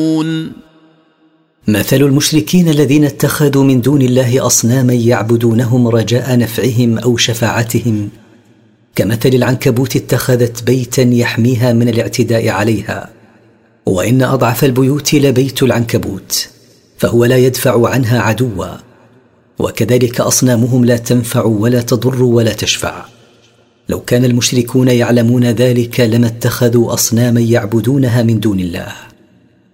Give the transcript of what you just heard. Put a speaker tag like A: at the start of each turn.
A: مثل المشركين الذين اتخذوا من دون الله أصناما يعبدونهم رجاء نفعهم أو شفاعتهم كمثل العنكبوت اتخذت بيتا يحميها من الاعتداء عليها، وإن أضعف البيوت لبيت العنكبوت، فهو لا يدفع عنها عدوا. وكذلك أصنامهم لا تنفع ولا تضر ولا تشفع. لو كان المشركون يعلمون ذلك لما اتخذوا أصناما يعبدونها من دون الله.